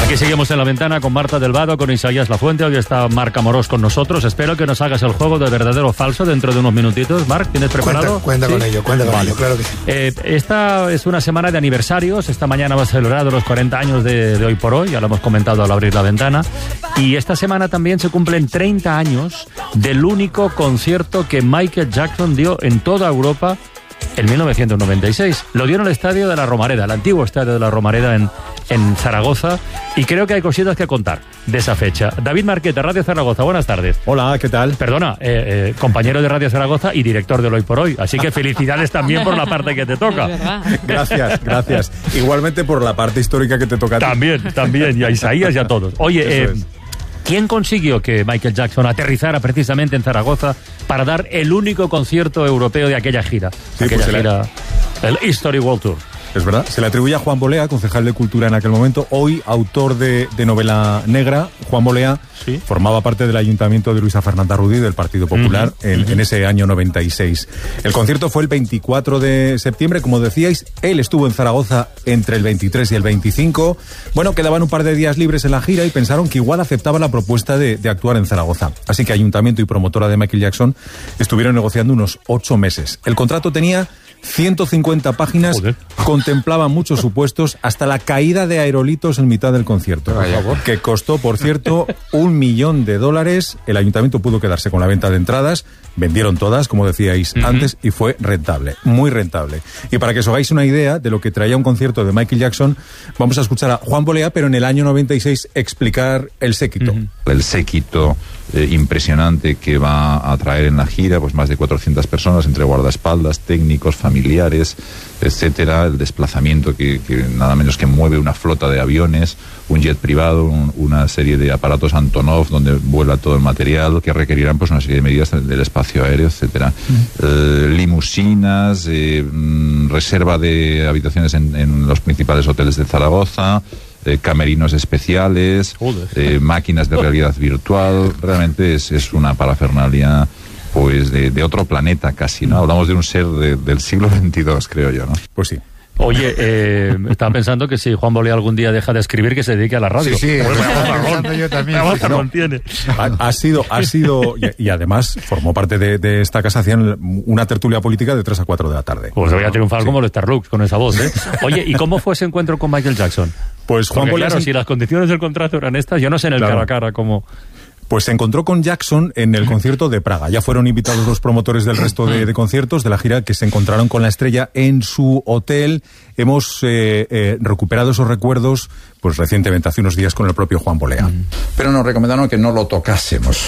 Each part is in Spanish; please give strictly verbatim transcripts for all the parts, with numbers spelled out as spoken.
Aquí seguimos en La Ventana con Marta del Vado, con Isaías Lafuente. Hoy está Marc Amorós con nosotros. Espero que nos hagas el juego de verdadero o falso dentro de unos minutitos. Marc, ¿tienes preparado? Cuenta, cuenta ¿Sí? con ello, cuenta con vale. ello, claro que sí. Eh, esta es una semana de aniversarios. Esta mañana va a celebrar los cuarenta años de, de Hoy por Hoy. Ya lo hemos comentado al abrir La Ventana. Y esta semana también se cumplen treinta años del único concierto que Michael Jackson dio en toda Europa en mil novecientos noventa y seis. Lo dio en el estadio de la Romareda, el antiguo estadio de la Romareda en, en Zaragoza, y creo que hay cositas que contar de esa fecha. David Marqueta, Radio Zaragoza, buenas tardes. Hola, ¿qué tal? Perdona, eh, eh, compañero de Radio Zaragoza y director del Hoy por Hoy, así que felicidades también por la parte que te toca. Gracias, gracias. Igualmente por la parte histórica que te toca a ti. También, también, y a Isaías y a todos. Oye, eh, es. ¿quién consiguió que Michael Jackson aterrizara precisamente en Zaragoza para dar el único concierto europeo de aquella gira? Sí, aquella pues gira, el History World Tour. Es verdad. Se le atribuye a Juan Bolea, concejal de Cultura en aquel momento, hoy autor de, de novela negra. Juan Bolea ¿Sí? formaba parte del ayuntamiento de Luisa Fernanda Rudí, del Partido Popular, uh-huh. en, uh-huh. en ese año noventa y seis. El concierto fue el veinticuatro de septiembre, como decíais. Él estuvo en Zaragoza entre el veintitrés y el veinticinco. Bueno, quedaban un par de días libres en la gira y pensaron que igual aceptaba la propuesta de, de actuar en Zaragoza. Así que ayuntamiento y promotora de Michael Jackson estuvieron negociando unos ocho meses. El contrato tenía ciento cincuenta páginas, Joder. Contemplaba muchos supuestos, hasta la caída de aerolitos en mitad del concierto, por favor. Que costó, por cierto, un millón de dólares. El ayuntamiento pudo quedarse con la venta de entradas, vendieron todas, como decíais uh-huh. antes, y fue rentable, muy rentable. Y para que os hagáis una idea de lo que traía un concierto de Michael Jackson, vamos a escuchar a Juan Bolea, pero en el año noventa y seis, explicar el séquito. Uh-huh. El séquito eh, impresionante que va a traer en la gira, pues más de cuatrocientas personas, entre guardaespaldas, técnicos, familiares, etcétera. El desplazamiento que, que nada menos que mueve una flota de aviones, un jet privado, un, una serie de aparatos Antonov donde vuela todo el material, que requerirán pues una serie de medidas del espacio aéreo, etcétera. Uh-huh. Eh, limusinas, eh, reserva de habitaciones en, en los principales hoteles de Zaragoza, eh, camerinos especiales, eh, máquinas de realidad virtual. Realmente es, es una parafernalia pues de, de otro planeta casi, ¿no? Hablamos de un ser de, del siglo veintidós, creo yo, ¿no? Pues sí. Oye, eh, estaba pensando que si Juan Bolea algún día deja de escribir, que se dedique a la radio. Sí, sí, pues pensando yo también. No, contiene. Ha, ha sido, ha sido, y, y además formó parte de, de esta casa, hacían una tertulia política de tres a cuatro de la tarde. Pues voy a triunfar sí. como el Starlux con esa voz, ¿eh? Oye, ¿y cómo fue ese encuentro con Michael Jackson? Pues Juan Porque, Bolea... claro, si las condiciones del contrato eran estas, yo no sé en el claro. cara a cara cómo... Pues se encontró con Jackson en el concierto de Praga. Ya fueron invitados los promotores del resto de, de conciertos de la gira, que se encontraron con la estrella en su hotel. Hemos eh, eh, recuperado esos recuerdos pues recientemente, hace unos días, con el propio Juan Bolea. Pero nos recomendaron que no lo tocásemos.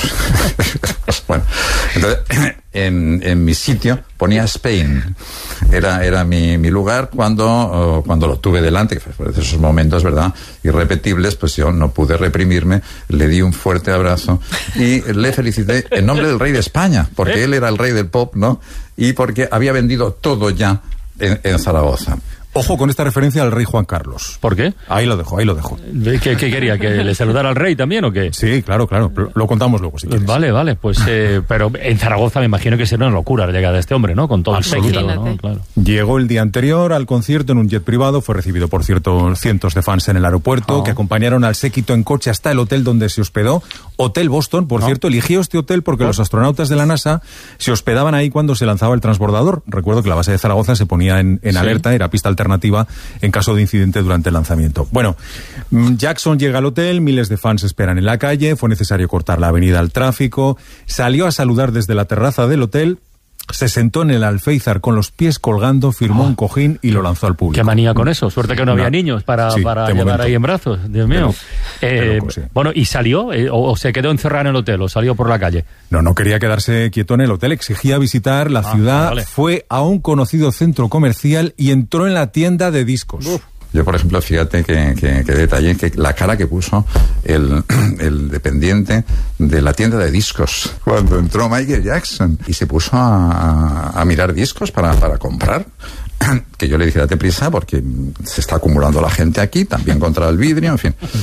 Bueno, entonces, en, en mi sitio ponía Spain. Era, era mi, mi lugar cuando, oh, cuando lo tuve delante, que fue de esos momentos, ¿verdad?, irrepetibles. Pues yo no pude reprimirme, le di un fuerte abrazo y le felicité en nombre del rey de España, porque él era el rey del pop, ¿no? Y porque había vendido todo ya en, en Zaragoza. Ojo con esta referencia al rey Juan Carlos. ¿Por qué? Ahí lo dejo, ahí lo dejo. ¿Qué, qué quería? ¿Que le saludara al rey también o qué? Sí, claro, claro. Lo contamos luego, si quieres. Vale, vale. Pues, eh, pero en Zaragoza me imagino que será una locura la llegada de este hombre, ¿no? Con todo el séquito, ¿no? Claro. Llegó el día anterior al concierto en un jet privado. Fue recibido por ciertos cientos de fans en el aeropuerto, oh. que acompañaron al séquito en coche hasta el hotel donde se hospedó. Hotel Boston, por oh. cierto. Eligió este hotel porque oh. los astronautas de la NASA se hospedaban ahí cuando se lanzaba el transbordador. Recuerdo que la base de Zaragoza se ponía en, en sí. alerta, era pista alternativa en caso de incidente durante el lanzamiento. Bueno, Jackson llega al hotel, miles de fans esperan en la calle, fue necesario cortar la avenida al tráfico, salió a saludar desde la terraza del hotel, se sentó en el alféizar con los pies colgando, firmó oh. un cojín y lo lanzó al público. Qué manía con eso, suerte que no había no. niños para, sí, para llevar momento. Ahí en brazos, Dios mío. Pero, eh, loco, sí. Bueno, ¿y salió? Eh, o, ¿O se quedó encerrado en el hotel o salió por la calle? No, no quería quedarse quieto en el hotel, exigía visitar la ah, ciudad, vale. fue a un conocido centro comercial y entró en la tienda de discos. Uf. Yo, por ejemplo, fíjate que, que, que detalle, que la cara que puso el, el dependiente de la tienda de discos cuando entró Michael Jackson y se puso a, a, a mirar discos para, para comprar. Que yo le dije, date prisa porque se está acumulando la gente aquí, también contra el vidrio, en fin.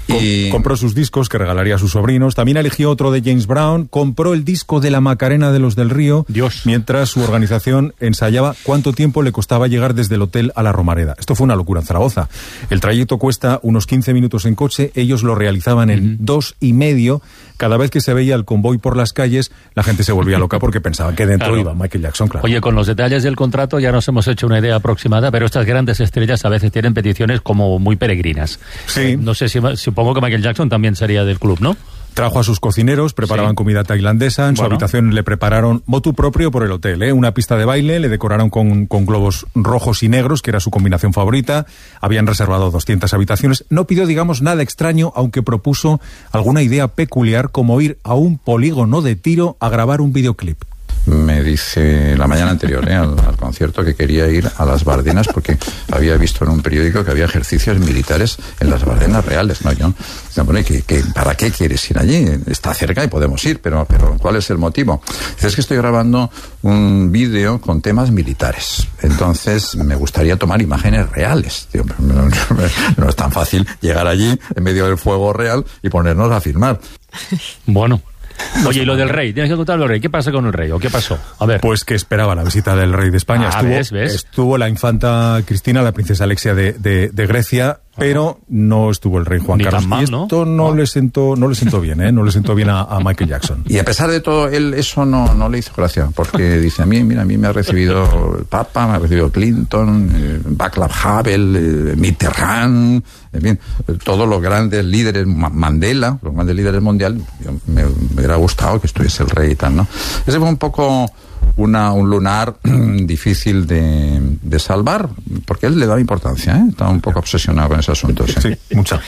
Y... compró sus discos que regalaría a sus sobrinos, también eligió otro de James Brown, compró el disco de la Macarena de los del Río, Dios. mientras su organización ensayaba cuánto tiempo le costaba llegar desde el hotel a la Romareda. Esto fue una locura en Zaragoza. El trayecto cuesta unos quince minutos en coche, ellos lo realizaban en uh-huh. dos y medio. Cada vez que se veía el convoy por las calles, la gente se volvía loca porque pensaban que dentro claro. iba Michael Jackson, claro. Oye, con los detalles del contrato ya nos hemos hecho una idea aproximada, pero estas grandes estrellas a veces tienen peticiones como muy peregrinas. Sí. Eh, no sé si, supongo que Michael Jackson también sería del club, ¿no? Trajo a sus cocineros, preparaban sí. comida tailandesa, en bueno. su habitación le prepararon motu propio por el hotel, ¿eh? Una pista de baile, le decoraron con, con globos rojos y negros, que era su combinación favorita, habían reservado doscientas habitaciones, no pidió, digamos, nada extraño, aunque propuso alguna idea peculiar, como ir a un polígono de tiro a grabar un videoclip. Me dice la mañana anterior ¿eh? al, al concierto que quería ir a las Bardenas porque había visto en un periódico que había ejercicios militares en las Bardenas reales, ¿no? Yo, bueno, ¿qué, qué, ¿para qué quieres ir allí? Está cerca y podemos ir, pero, pero ¿cuál es el motivo? Dice, es que estoy grabando un vídeo con temas militares, entonces me gustaría tomar imágenes reales. Digo, no, no, no es tan fácil llegar allí en medio del fuego real y ponernos a filmar. Bueno. Oye, y lo del rey, tienes que contarlo del rey. ¿Qué pasa con el rey o qué pasó? A ver. Pues que esperaba la visita del rey de España. Ah, estuvo, ¿ves, ves? estuvo la infanta Cristina, la princesa Alexia de, de, de Grecia, pero no estuvo el rey Juan Ni Carlos. Tan mal, y esto ¿no? no, no le sentó, no le sentó bien, ¿eh? No le sentó bien a, a Michael Jackson. Y a pesar de todo, él eso no, no le hizo gracia, porque dice, a mí, mira, a mí me ha recibido el Papa, me ha recibido Clinton, eh, Václav Havel, eh, Mitterrand, en fin, eh, todos los grandes líderes, Mandela, los grandes líderes mundiales. Yo, me, me hubiera gustado que estuviese el rey y tal, ¿no? Ese fue un poco una, un lunar difícil de, de salvar, porque él le daba importancia, ¿eh? Estaba un poco obsesionado con ese asunto. Sí, sí mucha.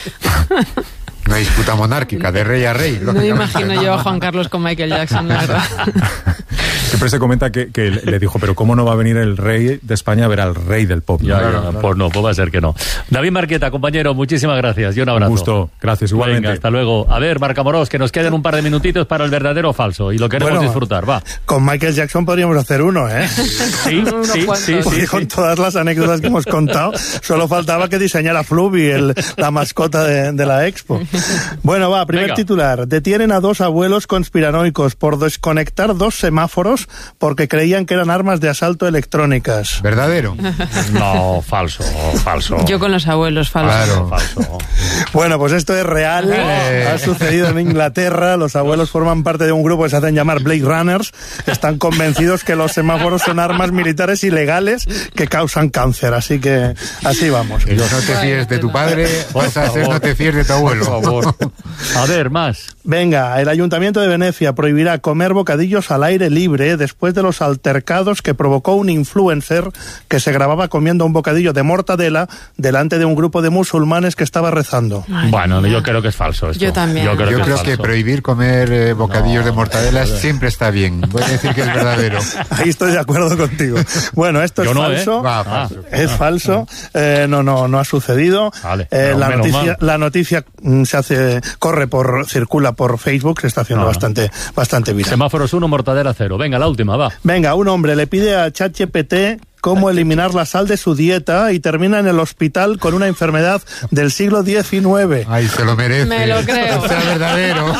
Una disputa monárquica, de rey a rey. No me imagino yo a Juan Carlos con Michael Jackson, la verdad. Siempre se comenta que, que le dijo, pero ¿cómo no va a venir el rey de España a ver al rey del pop? Ya, ya, ya, pues no, pues va a ser que no. David Marqueta, compañero, muchísimas gracias y un abrazo. Un gusto, gracias, igualmente. Venga, hasta luego. A ver, Marc Amorós, que nos queden un par de minutitos para el verdadero o falso, y lo queremos bueno, disfrutar, va. Con Michael Jackson podríamos hacer uno, ¿eh? Sí, sí, sí, sí, sí. Con todas las anécdotas que hemos contado, solo faltaba que diseñara Fluvi, el, la mascota de, de la Expo. Bueno, va, primer Venga. titular. Detienen a dos abuelos conspiranoicos por desconectar dos semáforos porque creían que eran armas de asalto electrónicas. ¿Verdadero? No, falso, falso. Yo con los abuelos, falso. Claro, falso. Bueno, pues esto es real. Eh. Ha sucedido en Inglaterra. Los abuelos forman parte de un grupo que se hacen llamar Blade Runners. Están convencidos que los semáforos son armas militares ilegales que causan cáncer. Así que así vamos. No te fíes de tu padre, vas a hacer no te fíes de tu abuelo. Por favor. A ver, más. Venga, el Ayuntamiento de Venecia prohibirá comer bocadillos al aire libre después de los altercados que provocó un influencer que se grababa comiendo un bocadillo de mortadela delante de un grupo de musulmanes que estaba rezando. Ay, bueno, mía. yo creo que es falso esto. Yo también. Yo creo, yo que, creo que prohibir comer eh, bocadillos no, de mortadela no, siempre está bien. Voy a decir que es verdadero. Ahí estoy de acuerdo contigo. Bueno, esto yo es no, falso. ¿eh? Va, falso. Es ah, falso. Eh, no, no, no ha sucedido. Vale, eh, la, noticia, la noticia mm, se hace, corre por, circula por Facebook, se está haciendo no, bastante, no. bastante viral. Semáforos uno, mortadela cero. Venga, la última, va. Venga, un hombre le pide a ChatGPT cómo eliminar la sal de su dieta y termina en el hospital con una enfermedad del siglo diecinueve. Ay, se lo merece. Me lo creo. Sea verdadero.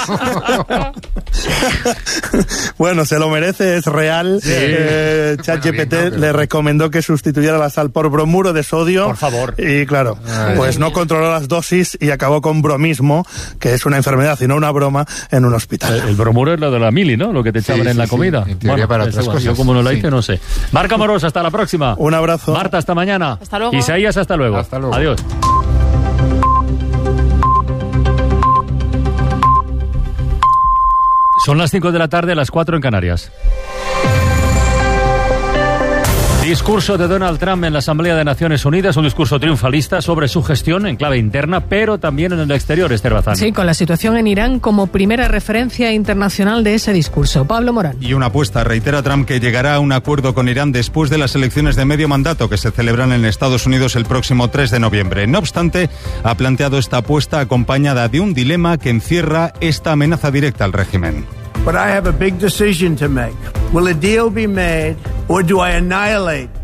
Bueno, se lo merece, es real. Sí. Eh, ChatGPT bueno, no, le recomendó que sustituyera la sal por bromuro de sodio. Por favor. Y claro, Ay, pues no controló las dosis y acabó con bromismo, que es una enfermedad y no una broma, en un hospital. El, el bromuro es lo de la mili, ¿no? Lo que te echaban sí, en sí, la comida. Sí. En teoría bueno, para otras cosas. Yo como no la hice, sí. no sé. Marc Amorós, hasta la próxima. Un abrazo. Marta, hasta mañana. Hasta luego. Isaías, hasta luego. Hasta luego. Adiós. Son las cinco de la tarde, las cuatro en Canarias. Discurso de Donald Trump en la Asamblea de Naciones Unidas, un discurso triunfalista sobre su gestión en clave interna, pero también en el exterior, Esther Bazán. Sí, con la situación en Irán como primera referencia internacional de ese discurso. Pablo Morán. Y una apuesta, reitera Trump que llegará a un acuerdo con Irán después de las elecciones de medio mandato que se celebran en Estados Unidos el próximo tres de noviembre. No obstante, ha planteado esta apuesta acompañada de un dilema que encierra esta amenaza directa al régimen. But I have a big decision to make. Will a deal be made or do I annihilate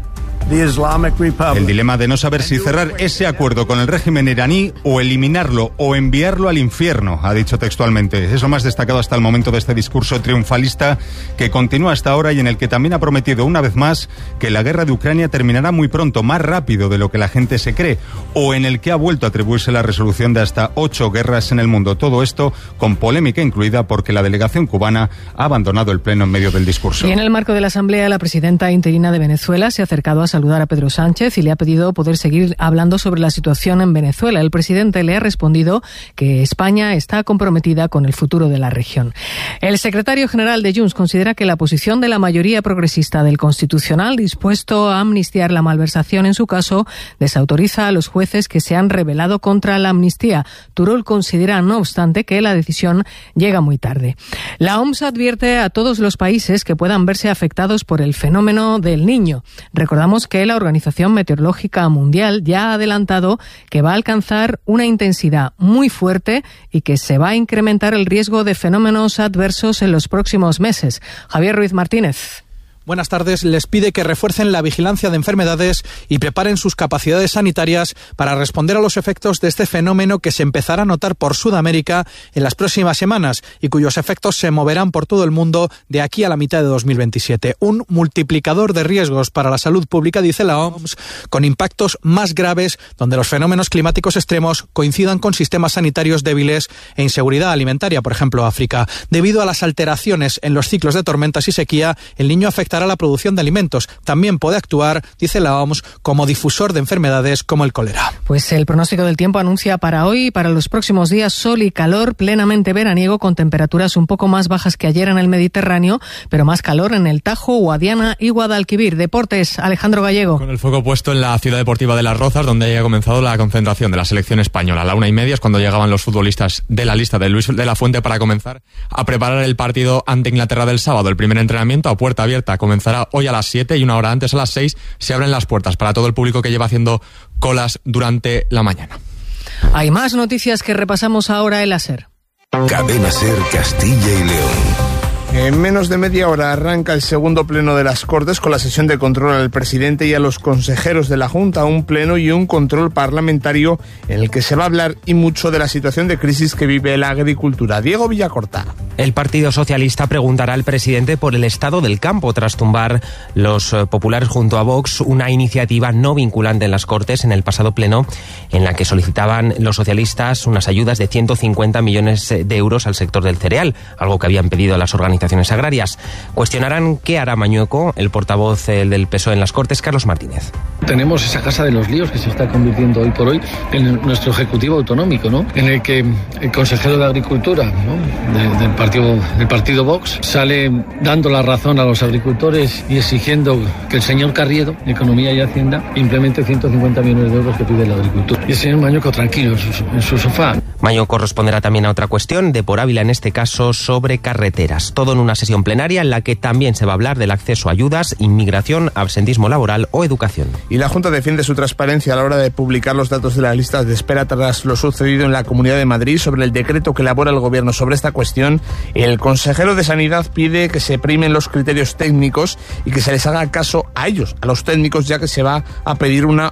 El dilema de no saber si cerrar ese acuerdo con el régimen iraní o eliminarlo o enviarlo al infierno, ha dicho textualmente. Es lo más destacado hasta el momento de este discurso triunfalista que continúa hasta ahora y en el que también ha prometido una vez más que la guerra de Ucrania terminará muy pronto, más rápido de lo que la gente se cree, o en el que ha vuelto a atribuirse la resolución de hasta ocho guerras en el mundo. Todo esto con polémica incluida porque la delegación cubana ha abandonado el pleno en medio del discurso. Y en el marco de la Asamblea, la presidenta interina de Venezuela se ha acercado a saludar a Pedro Sánchez y le ha pedido poder seguir hablando sobre la situación en Venezuela. El presidente le ha respondido que España está comprometida con el futuro de la región. El secretario general de Junts considera que la posición de la mayoría progresista del Constitucional, dispuesto a amnistiar la malversación en su caso, desautoriza a los jueces que se han rebelado contra la amnistía. Turull considera, no obstante, que la decisión llega muy tarde. La O M S advierte a todos los países que puedan verse afectados por el fenómeno del Niño. Recordamos que la Organización Meteorológica Mundial ya ha adelantado que va a alcanzar una intensidad muy fuerte y que se va a incrementar el riesgo de fenómenos adversos en los próximos meses. Javier Ruiz Martínez. Buenas tardes. Les pide que refuercen la vigilancia de enfermedades y preparen sus capacidades sanitarias para responder a los efectos de este fenómeno que se empezará a notar por Sudamérica en las próximas semanas y cuyos efectos se moverán por todo el mundo de aquí a la mitad de dos mil veintisiete. Un multiplicador de riesgos para la salud pública, dice la O M S, con impactos más graves donde los fenómenos climáticos extremos coincidan con sistemas sanitarios débiles e inseguridad alimentaria, por ejemplo, África. Debido a las alteraciones en los ciclos de tormentas y sequía, el Niño afectará a la producción de alimentos. También puede actuar, dice la O M S, como difusor de enfermedades como el cólera. Pues el pronóstico del tiempo anuncia para hoy y para los próximos días sol y calor plenamente veraniego con temperaturas un poco más bajas que ayer en el Mediterráneo, pero más calor en el Tajo, Guadiana y Guadalquivir. Deportes, Alejandro Gallego. Con el foco puesto en la ciudad deportiva de Las Rozas, donde ha comenzado la concentración de la selección española. A la una y media es cuando llegaban los futbolistas de la lista de Luis de la Fuente para comenzar a preparar el partido ante Inglaterra del sábado. El primer entrenamiento a puerta abierta comenzará hoy a las siete y una hora antes, a las seis, se abren las puertas para todo el público que lleva haciendo colas durante la mañana. Hay más noticias que repasamos ahora en la SER. Cadena SER Castilla y León. En menos de media hora arranca el segundo pleno de las Cortes con la sesión de control al presidente y a los consejeros de la Junta, un pleno y un control parlamentario en el que se va a hablar y mucho de la situación de crisis que vive la agricultura. Diego Villacorta. El Partido Socialista preguntará al presidente por el estado del campo tras tumbar los populares junto a Vox una iniciativa no vinculante en las Cortes en el pasado pleno en la que solicitaban los socialistas unas ayudas de ciento cincuenta millones de euros al sector del cereal, algo que habían pedido las organizaciones agrarias. Cuestionarán qué hará Mañueco, el portavoz el del P S O E en las Cortes, Carlos Martínez. Tenemos esa casa de los líos que se está convirtiendo hoy por hoy en nuestro Ejecutivo Autonómico, ¿no? En el que el consejero de Agricultura, ¿no? de, del, partido, del partido Vox sale dando la razón a los agricultores y exigiendo que el señor Carriedo, de Economía y Hacienda, implemente ciento cincuenta millones de euros que pide la agricultura. Y el señor Mañueco tranquilo en su, en su sofá. Mañueco responderá también a otra cuestión, de por Ávila en este caso, sobre carreteras. Todo en una sesión plenaria en la que también se va a hablar del acceso a ayudas, inmigración, absentismo laboral o educación. Y la Junta defiende su transparencia a la hora de publicar los datos de las listas de espera tras lo sucedido en la Comunidad de Madrid sobre el decreto que elabora el Gobierno sobre esta cuestión. El consejero de Sanidad pide que se primen los criterios técnicos y que se les haga caso a ellos, a los técnicos, ya que se va a pedir una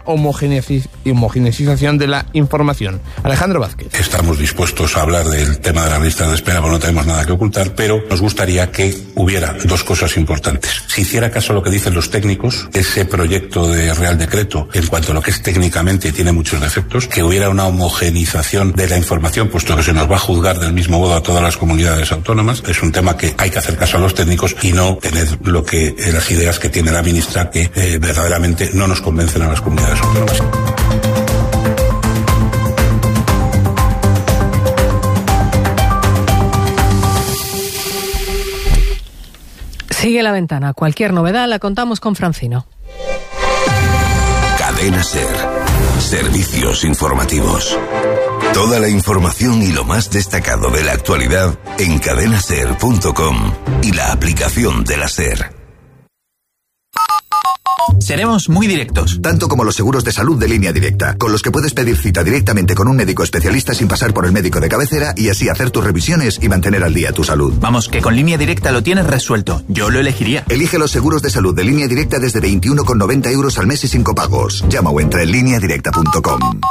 homogeneización de la información. Alejandro Vázquez. Estamos dispuestos a hablar del tema de las listas de espera, porque no tenemos nada que ocultar, pero nos gustaría que hubiera dos cosas importantes. Si hiciera caso a lo que dicen los técnicos, ese proyecto de Real Decreto, en cuanto a lo que es técnicamente, tiene muchos defectos, que hubiera una homogenización de la información, puesto que se nos va a juzgar del mismo modo a todas las comunidades autónomas. Es un tema que hay que hacer caso a los técnicos y no tener lo que eh, las ideas que tiene la ministra que eh, verdaderamente no nos convencen a las comunidades autónomas. Sigue la ventana. Cualquier novedad la contamos con Francino. Cadena SER. Servicios informativos. Toda la información y lo más destacado de la actualidad en cadena ser punto com y la aplicación de la SER. Seremos muy directos. Tanto como los seguros de salud de Línea Directa, con los que puedes pedir cita directamente con un médico especialista sin pasar por el médico de cabecera y así hacer tus revisiones y mantener al día tu salud. Vamos, que con Línea Directa lo tienes resuelto. Yo lo elegiría. Elige los seguros de salud de Línea Directa desde veintiuno con noventa euros al mes y sin copagos. Llama o entra en línea directa punto com.